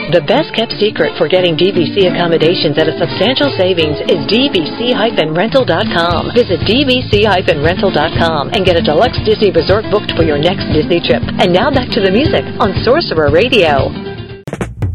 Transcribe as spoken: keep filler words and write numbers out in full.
The best kept secret for getting D V C accommodations at a substantial savings is D V C rental dot com. Visit D V C rental dot com and get a deluxe Disney resort booked for your next Disney trip. And now back to the music on Sorcerer Radio.